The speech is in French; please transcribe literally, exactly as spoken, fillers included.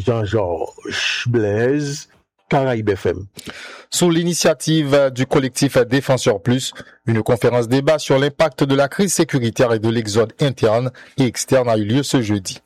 Jean-Georges Blaise, Caraïbes F M. Sous l'initiative du collectif Défenseurs Plus, une conférence débat sur l'impact de la crise sécuritaire et de l'exode interne et externe a eu lieu ce jeudi.